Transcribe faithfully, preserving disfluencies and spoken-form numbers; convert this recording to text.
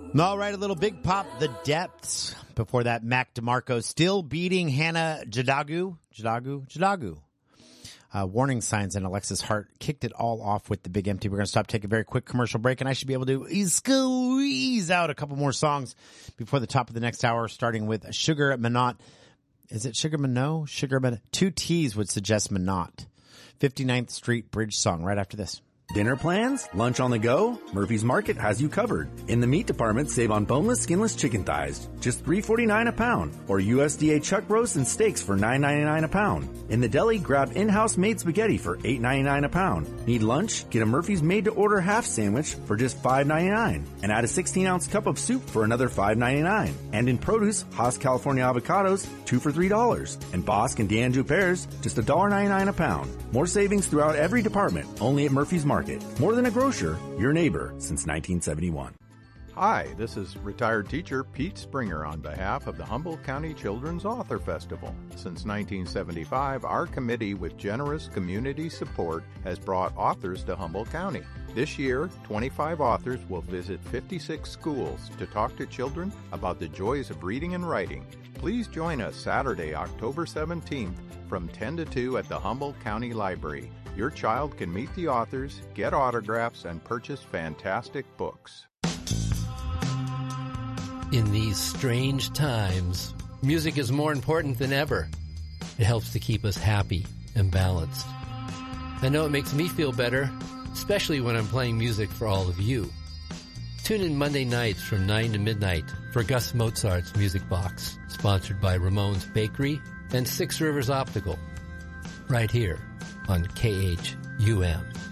All right, a little Big Pop, The Depths. Before that, Mac DeMarco still beating Hannah Jadagu. Jadagu? Jadagu. Uh, warning signs, and Alexis Hart kicked it all off with The Big Empty. We're going to stop, take a very quick commercial break, and I should be able to squeeze out a couple more songs before the top of the next hour, starting with Sugar Minot. Is it Sugar Minot? Sugar Minot. Two T's would suggest Minot. fifty-ninth Street Bridge song right after this. Dinner plans? Lunch on the go? Murphy's Market has you covered. In the meat department, save on boneless, skinless chicken thighs, just three forty-nine a pound, or U S D A chuck roasts and steaks for nine ninety-nine a pound. In the deli, grab in-house made spaghetti for eight ninety-nine a pound. Need lunch? Get a Murphy's made-to-order half sandwich for just five ninety-nine, and add a sixteen ounce cup of soup for another five ninety-nine. And in produce, Haas California avocados, two for three dollars, and Bosque and D'Anjou pears, just one dollar ninety-nine a pound. More savings throughout every department, only at Murphy's Market. More than a grocer, your neighbor since nineteen seventy-one. Hi, this is retired teacher Pete Springer on behalf of the Humboldt County Children's Author Festival. Since nineteen seventy-five, our committee with generous community support has brought authors to Humboldt County. This year, twenty-five authors will visit fifty-six schools to talk to children about the joys of reading and writing. Please join us Saturday, October seventeenth from ten to two at the Humboldt County Library. Your child can meet the authors, get autographs, and purchase fantastic books. In these strange times, music is more important than ever. It helps to keep us happy and balanced. I know it makes me feel better, especially when I'm playing music for all of you. Tune in Monday nights from nine to midnight for Gus Mozart's Music Box, sponsored by Ramon's Bakery and Six Rivers Optical, right here on K H U M.